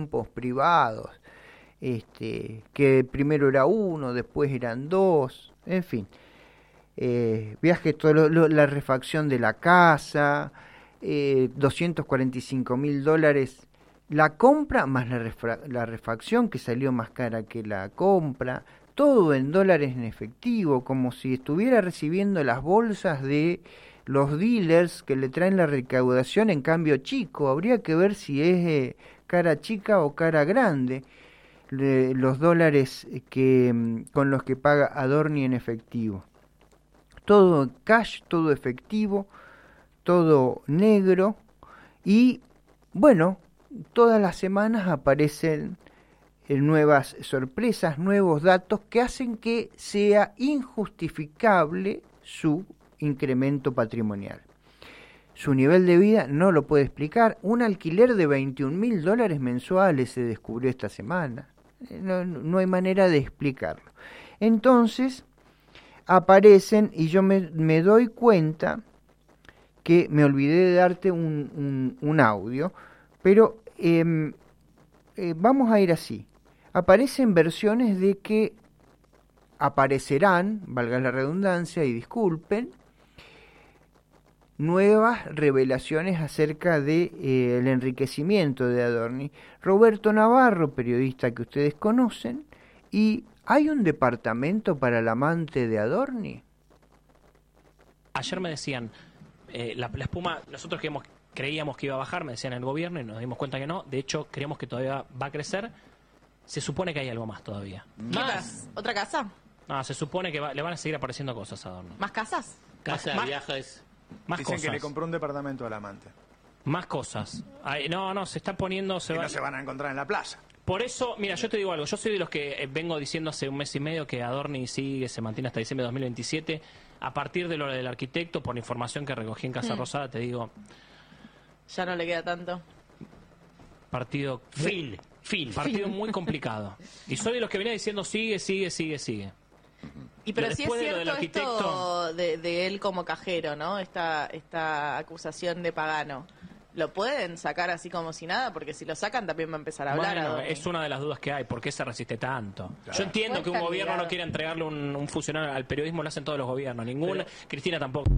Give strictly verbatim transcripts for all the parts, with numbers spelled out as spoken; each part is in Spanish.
tiempos privados, este, que primero era uno, después eran dos, en fin. Eh, viajes, todo lo, lo, la refacción de la casa, eh, doscientos cuarenta y cinco mil dólares la compra más la, refra- la refacción que salió más cara que la compra, todo en dólares en efectivo, como si estuviera recibiendo las bolsas de los dealers que le traen la recaudación en cambio chico. Habría que ver si es eh, cara chica o cara grande le, los dólares que con los que paga Adorni en efectivo. Todo cash, todo efectivo, todo negro y bueno, todas las semanas aparecen nuevas sorpresas, nuevos datos que hacen que sea injustificable su incremento patrimonial. Su nivel de vida no lo puede explicar. Un alquiler de veintiún mil dólares mensuales se descubrió esta semana. No, no hay manera de explicarlo. Entonces aparecen y yo me, me doy cuenta que me olvidé de darte un, un, un audio, pero eh, eh, vamos a ir así. Aparecen versiones de que aparecerán, valga la redundancia y disculpen, nuevas revelaciones acerca de eh, el enriquecimiento de Adorni. Roberto Navarro, periodista que ustedes conocen, y ¿hay un departamento para el amante de Adorni? Ayer me decían, eh, la, la espuma, nosotros creíamos, creíamos que iba a bajar, me decían el gobierno, y nos dimos cuenta que no. De hecho, creemos que todavía va a crecer. Se supone que hay algo más todavía. ¿Más? ¿Otra casa? No, se supone que va, le van a seguir apareciendo cosas a Adorni. ¿Más casas? Casa, Más- viajes. Más Dicen cosas. que le compró un departamento al amante. Más cosas. Ay, no, no, se está poniendo... Se Que va... no se van a encontrar en la plaza. Por eso, mira, yo te digo algo. Yo soy de los que eh, vengo diciendo hace un mes y medio que Adorni sigue, se mantiene hasta diciembre de dos mil veintisiete. A partir de lo del arquitecto, por la información que recogí en Casa Mm. Rosada, te digo, Ya no le queda tanto. partido... Fin. Fin. Partido muy complicado. Y soy de los que venía diciendo sigue, sigue, sigue, sigue. Y pero Lo- sí es después de lo del cierto esto arquitecto- de, de él como cajero, ¿no? Esta, esta acusación de Pagano. ¿Lo pueden sacar así como si nada? Porque si lo sacan también va a empezar a hablar. Bueno, Adorni. es una de las dudas que hay. ¿Por qué se resiste tanto? Claro. Yo entiendo Fue que un gobierno candidato. no quiera entregarle un, un funcionario al periodismo, lo hacen todos los gobiernos. Ninguna. Cristina tampoco.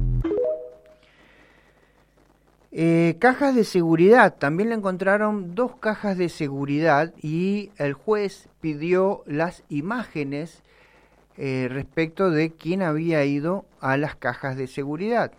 Eh, cajas de seguridad, también le encontraron dos cajas de seguridad y el juez pidió las imágenes eh, respecto de quién había ido a las cajas de seguridad.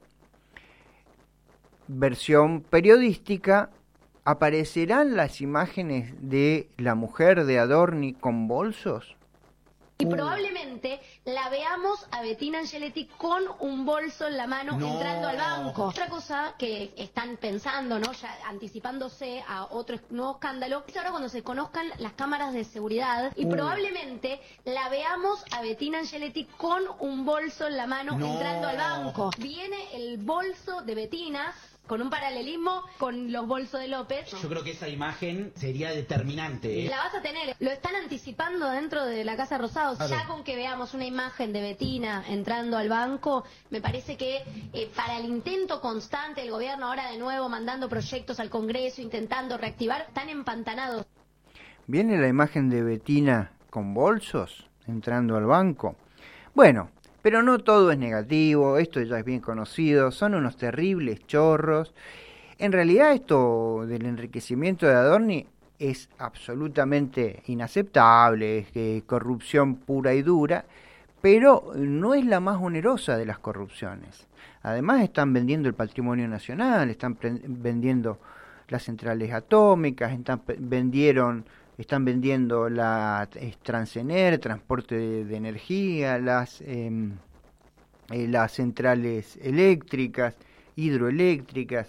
Versión periodística, ¿aparecerán las imágenes de la mujer de Adorni con bolsos? Y probablemente la veamos a Bettina Angeletti con un bolso en la mano No. entrando al banco. Otra cosa que están pensando, ¿no? Ya anticipándose a otro nuevo escándalo, es ahora cuando se conozcan las cámaras de seguridad y probablemente la veamos a Bettina Angeletti con un bolso en la mano No. entrando al banco. Viene el bolso de Bettina con un paralelismo con los bolsos de López. Yo creo que esa imagen sería determinante. ¿eh? La vas a tener, lo están anticipando dentro de la Casa Rosada. Claro. Ya con que veamos una imagen de Bettina entrando al banco, me parece que eh, para el intento constante del gobierno ahora de nuevo mandando proyectos al Congreso, intentando reactivar, están empantanados. ¿Viene la imagen de Bettina con bolsos entrando al banco? Bueno, pero no todo es negativo, esto ya es bien conocido, son unos terribles chorros. En realidad esto del enriquecimiento de Adorni es absolutamente inaceptable, es que corrupción pura y dura, pero no es la más onerosa de las corrupciones. Además están vendiendo el patrimonio nacional, están pre- vendiendo las centrales atómicas, están pe- vendieron están vendiendo la eh, Transener, transporte de, de energía, las eh, eh, las centrales eléctricas, hidroeléctricas,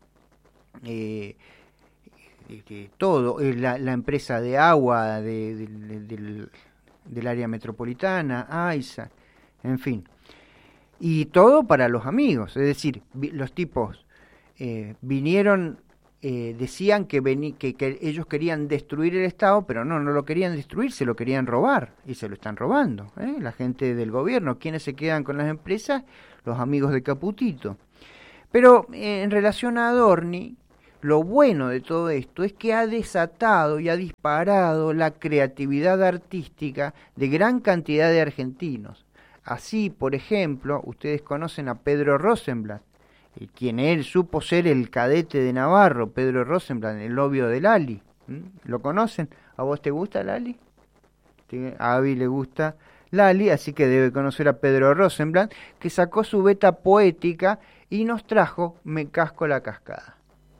eh, eh, eh, todo, eh, la, la empresa de agua de, de, de, del, del área metropolitana, AISA, en fin. Y todo para los amigos, es decir, vi, los tipos eh, vinieron... Eh, decían que, vení, que, que ellos querían destruir el Estado, pero no, no lo querían destruir, se lo querían robar, y se lo están robando, ¿eh? La gente del gobierno. ¿Quiénes se quedan con las empresas? Los amigos de Caputito. Pero eh, en relación a Adorni, lo bueno de todo esto es que ha desatado y ha disparado la creatividad artística de gran cantidad de argentinos. Así, por ejemplo, ustedes conocen a Pedro Rosenblatt, eh, quien él supo ser el cadete de Navarro, Pedro Rosenblatt, el novio de Lali. ¿Mm? ¿Lo conocen? ¿A vos te gusta Lali? A Avi le gusta Lali, así que debe conocer a Pedro Rosenblatt, que sacó su beta poética y nos trajo Me casco la cascada.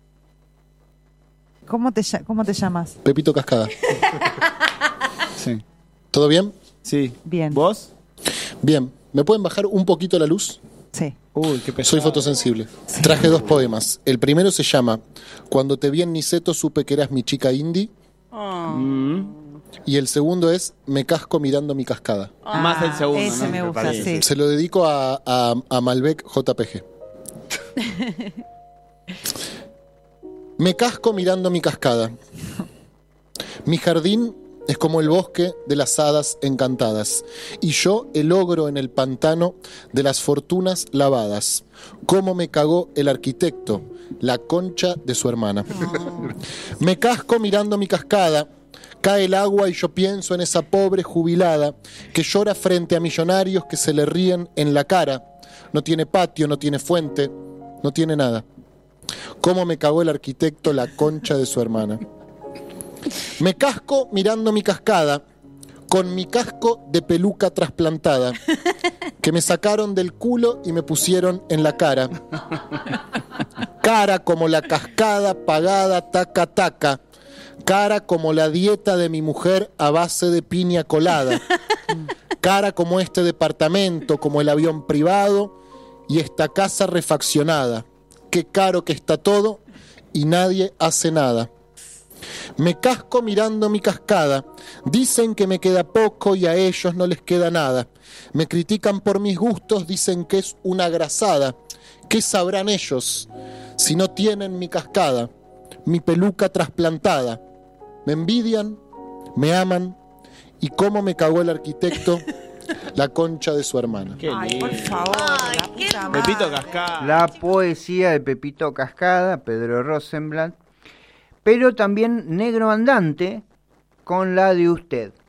¿Cómo te, ll- cómo te llamas? Pepito Cascada. Sí. ¿Todo bien? Sí. Bien. ¿Vos? Bien. ¿Me pueden bajar un poquito la luz? Sí. Uy, qué pesado. Soy fotosensible. Traje dos poemas. El primero se llama Cuando te vi en Niceto supe que eras mi chica indie. Mm. Y el segundo es Me casco mirando mi cascada. Ah, Más el segundo, ese ¿no? me gusta, parece. sí. Se lo dedico a, a, a Malbec J P G. Me casco mirando mi cascada. Mi jardín es como el bosque de las hadas encantadas, y yo el ogro en el pantano de las fortunas lavadas. Cómo me cagó el arquitecto, la concha de su hermana. Me casco mirando mi cascada. Cae el agua y yo pienso en esa pobre jubilada que llora frente a millonarios que se le ríen en la cara. No tiene patio, no tiene fuente, no tiene nada. Cómo me cagó el arquitecto, la concha de su hermana. Me casco mirando mi cascada, con mi casco de peluca trasplantada, que me sacaron del culo y me pusieron en la cara. Cara como la cascada pagada taca taca, cara como la dieta de mi mujer a base de piña colada, cara como este departamento, como el avión privado y esta casa refaccionada. Qué caro que está todo y nadie hace nada. Me casco mirando mi cascada. Dicen que me queda poco y a ellos no les queda nada. Me critican por mis gustos, dicen que es una grasada. ¿Qué sabrán ellos si no tienen mi cascada, mi peluca trasplantada? Me envidian, me aman y cómo me cagó el arquitecto, la concha de su hermana. Qué Ay, lindo. por favor. Ay, la qué puta madre. Pepito Cascada. La poesía de Pepito Cascada, Pedro Rosenblatt, pero también Negro Andante con la de usted.